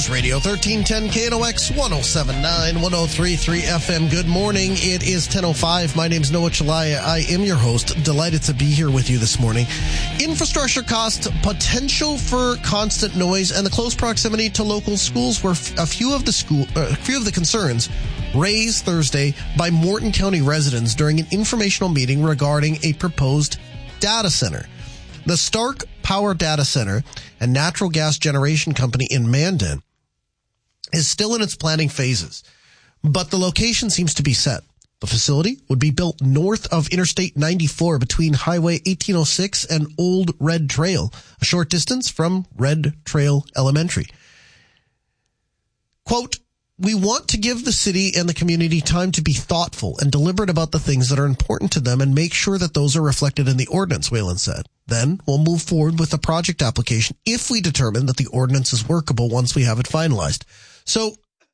News Radio 1310 KNOX 1079 1033 FM. Good morning. It is 10:05. My name's Noah Chalaya. I am your host. Delighted to be here with you this morning. Infrastructure costs, potential for constant noise, and the close proximity to local schools were a few of the concerns raised Thursday by Morton County residents during an informational meeting regarding a proposed data center. The Stark Power Data Center, a natural gas generation company in Mandan, is still in its planning phases, but the location seems to be set. The facility would be built north of Interstate 94 between Highway 1806 and Old Red Trail, a short distance from Red Trail Elementary. Quote, "We want to give the city and the community time to be thoughtful and deliberate about the things that are important to them and make sure that those are reflected in the ordinance," Whalen said. "Then we'll move forward with the project application if we determine that the ordinance is workable once we have it finalized." So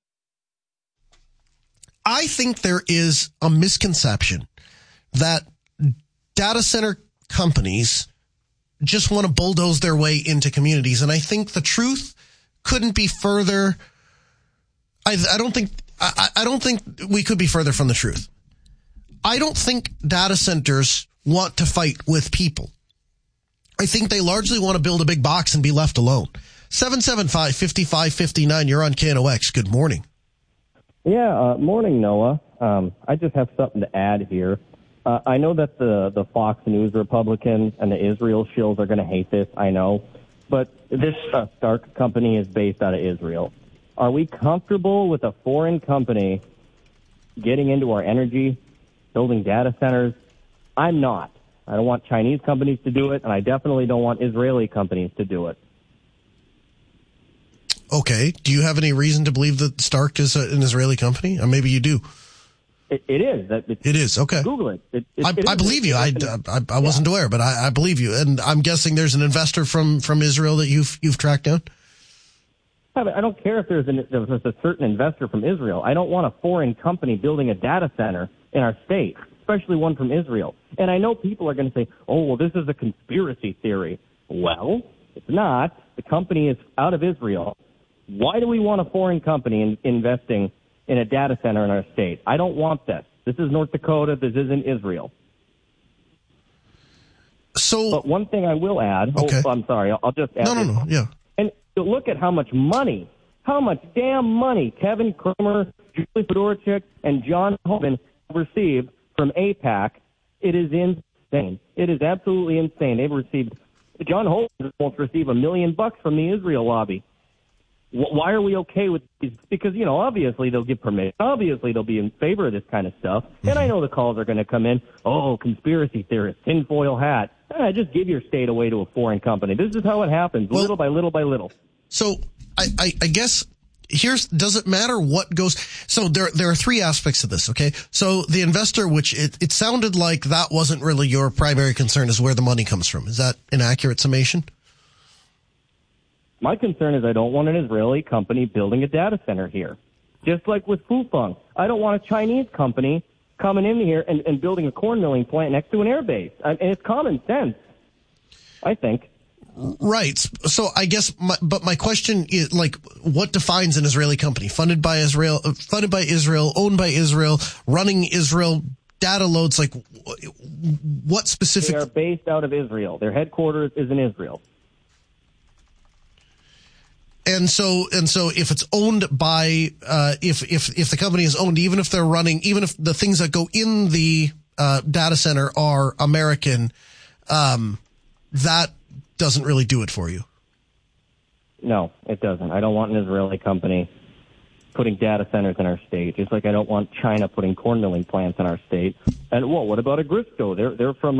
I think there is a misconception that data center companies just want to bulldoze their way into communities. And I think the truth couldn't be further. I don't think we could be further from the truth. I don't think data centers want to fight with people. I think they largely want to build a big box and be left alone. 775-5559, you're on KNOX. Good morning. Yeah, morning, Noah. I just have something to add here. I know that the Fox News Republicans and the Israel shills are going to hate this, I know. But this Stark company is based out of Israel. Are we comfortable with a foreign company getting into our energy, building data centers? I'm not. I don't want Chinese companies to do it, and I definitely don't want Israeli companies to do it. Okay. Do you have any reason to believe that Stark is an Israeli company? Or maybe you do. It is. It is. Okay. Google it. I believe you. I wasn't aware, but I believe you. And I'm guessing there's an investor from Israel that you've tracked down? I don't care if there's a certain investor from Israel. I don't want a foreign company building a data center in our state, especially one from Israel. And I know people are going to say, oh, well, this is a conspiracy theory. Well, it's not. The company is out of Israel. Why do we want a foreign company investing in a data center in our state? I don't want this. This is North Dakota. This isn't Israel. But one thing I will add. Okay. Oh, I'm sorry. I'll just add. No. Yeah. And look at how much damn money Kevin Kramer, Julie Fedorchik, and John Homan have received from AIPAC. It is insane. It is absolutely insane. John Homan won't receive $1 million from the Israel lobby. Why are we okay with these? Because, obviously they'll give permission. Obviously they'll be in favor of this kind of stuff. Mm-hmm. And I know the calls are going to come in. Oh, conspiracy theorist, tinfoil hat. Just give your state away to a foreign company. This is how it happens, little by little by little. So I guess does it matter what goes? So there are three aspects of this. Okay. So the investor, which it sounded like that wasn't really your primary concern, is where the money comes from. Is that an accurate summation? My concern is I don't want an Israeli company building a data center here. Just like with Fufeng. I don't want a Chinese company coming in here and building a corn milling plant next to an air base. And it's common sense, I think. Right. So I guess my question is, what defines an Israeli company? Funded by Israel, owned by Israel, running Israel, data loads, what specific? They are based out of Israel. Their headquarters is in Israel. And so if it's owned by, if the company is owned, even if the things that go in the, data center are American, that doesn't really do it for you. No, it doesn't. I don't want an Israeli company putting data centers in our state, just like I don't want China putting corn milling plants in our state. And what about Agrisco? They're from,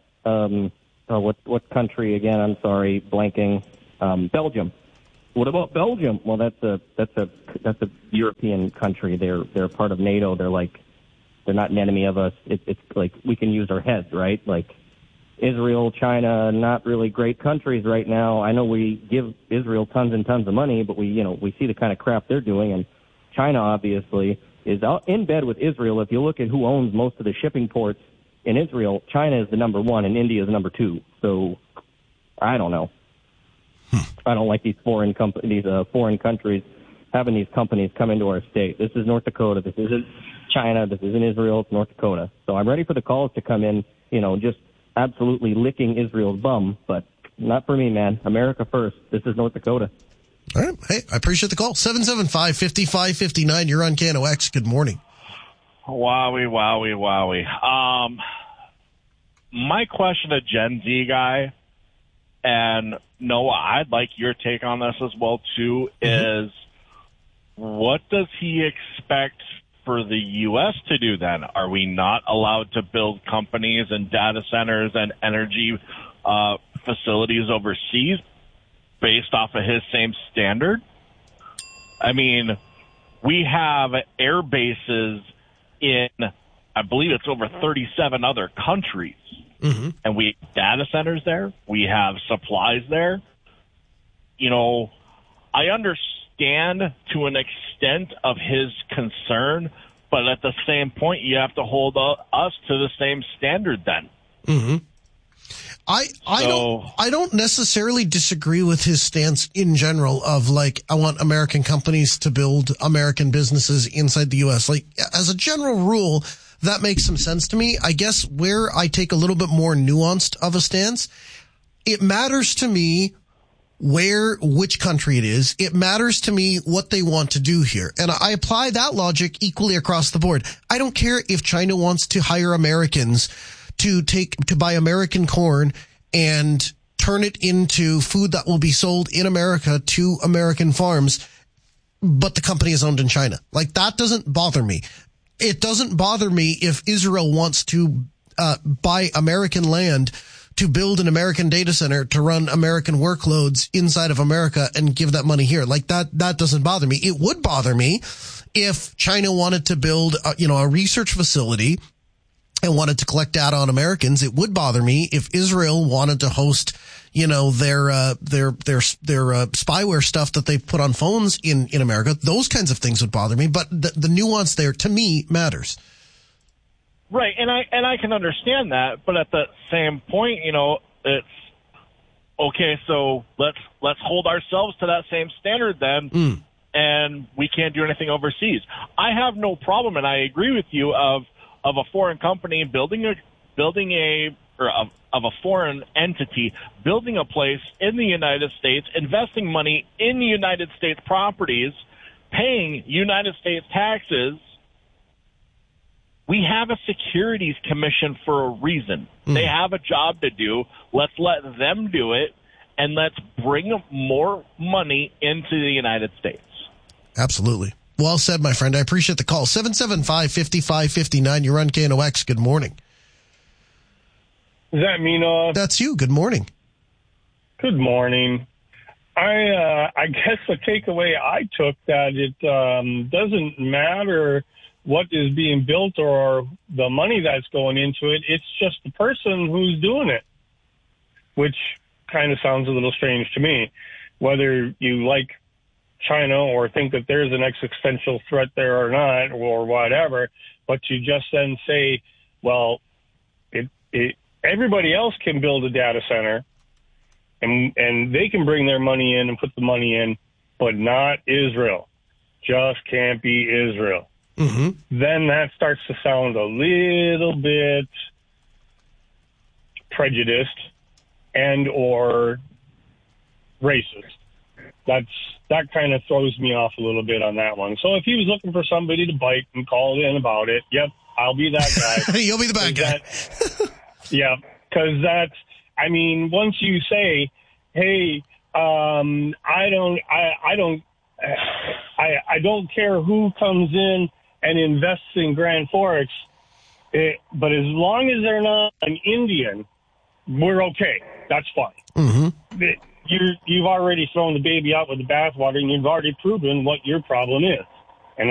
what country again? I'm sorry, blanking. Belgium. What about Belgium? Well, that's a European country. They're part of NATO. They're not an enemy of us. It's like we can use our heads, right? Like Israel, China, not really great countries right now. I know we give Israel tons and tons of money, but we see the kind of crap they're doing, and China obviously is out in bed with Israel. If you look at who owns most of the shipping ports in Israel, China is the number one and India is the number two. So I don't know. I don't like these foreign countries having these companies come into our state. This is North Dakota. This isn't China. This isn't Israel. It's North Dakota. So I'm ready for the calls to come in, just absolutely licking Israel's bum, but not for me, man. America first. This is North Dakota. All right. Hey, I appreciate the call. 775-5559. You're on KNOX. Good morning. Wowie. My question to Gen Z guy, and Noah, I'd like your take on this as well, too, is what does he expect for the U.S. to do then? Are we not allowed to build companies and data centers and energy facilities overseas based off of his same standard? I mean, we have air bases in, I believe it's over 37 other countries. Mm-hmm. And we have data centers there. We have supplies there. I understand to an extent of his concern, but at the same point, you have to hold us to the same standard then. Mm-hmm. I don't necessarily disagree with his stance in general of I want American companies to build American businesses inside the U.S. As a general rule, that makes some sense to me. I guess where I take a little bit more nuanced of a stance, it matters to me which country it is. It matters to me what they want to do here. And I apply that logic equally across the board. I don't care if China wants to hire Americans to buy American corn and turn it into food that will be sold in America to American farms, but the company is owned in China. That doesn't bother me. It doesn't bother me if Israel wants to buy American land to build an American data center to run American workloads inside of America and give that money here. That doesn't bother me. It would bother me if China wanted to build a research facility and wanted to collect data on Americans. It would bother me if Israel wanted to host, their spyware stuff that they put on phones in America. Those kinds of things would bother me. But the nuance there, to me, matters. Right, and I can understand that, but at the same point, it's okay. So let's hold ourselves to that same standard then, and we can't do anything overseas. I have no problem, and I agree with you of a foreign company building a foreign entity building a place in the United States, investing money in United States properties, paying United States taxes. We have a securities commission for a reason. They have a job to do. Let's let them do it, and let's bring more money into the United States. Absolutely. Well said, my friend. I appreciate the call. 775-5559. You're on KNOX. Good morning. Is that me, Noah? That's you. Good morning. Good morning. I guess the takeaway I took that it doesn't matter what is being built or the money that's going into it. It's just the person who's doing it, which kind of sounds a little strange to me. Whether you like China or think that there's an existential threat there or not or whatever, but you just then say, well, everybody else can build a data center and they can bring their money in and put the money in, but not Israel. Just can't be Israel. Mm-hmm. Then that starts to sound a little bit prejudiced and or racist. That kind of throws me off a little bit on that one. So if he was looking for somebody to bite and call in about it, yep, I'll be that guy. You'll be the bad guy. Yeah, because once you say, hey, I don't care who comes in and invests in Grand Forks, but as long as they're not an Indian, we're okay. That's fine. Mm-hmm. You've already thrown the baby out with the bathwater, and you've already proven what your problem is.